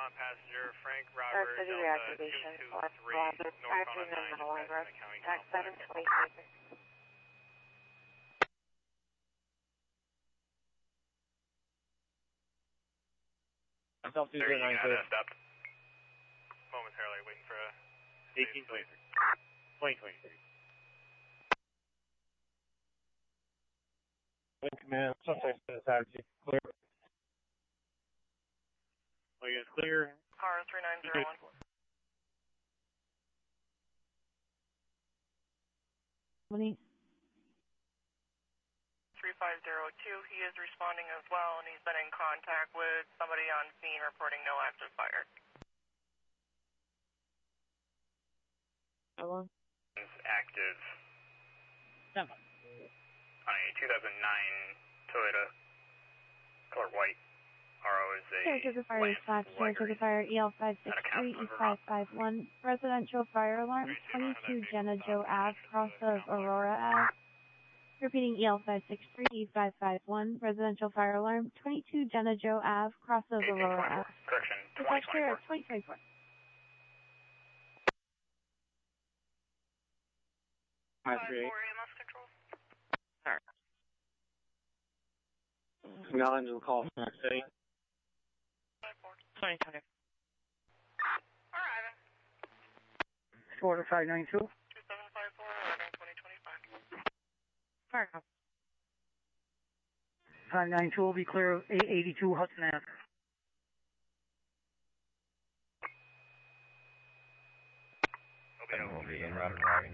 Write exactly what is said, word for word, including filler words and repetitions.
on passenger Frank Robert, City Delta reactivation, two two three, northbound on nine, dispatch to County tax seven Complex. twenty-six. South two zero nine two. Momentarily waiting for a eighteen twenty-three. twenty twenty-three. Wind command, suspect says clear. Oh, you guys clear? Car three nine zero one. Twenty. three five zero two, he is responding as well, and he's been in contact with somebody on scene reporting no active fire. How long? Active. Seven. On a two thousand nine Toyota, color white. R O is a Saratoga Fire Dispatch, Saratoga Fire E L five six three E five five one, residential fire alarm, twenty-two Jenna Joe Ave, cross of Aurora Ave. Repeating E L five six three E five five one, residential fire alarm, twenty-two Jenna Joe Ave, cross of Aurora Ave. Correction, Dispatch clear at twenty twenty-four. five three eight. Sorry. We got into the call from our city. twenty twenty. Arriving. Order five nine two. two seven five four, arriving twenty twenty-five. Fire call. five nine two will be clear of eight eighty-two Hudson Ave. Will be en route arriving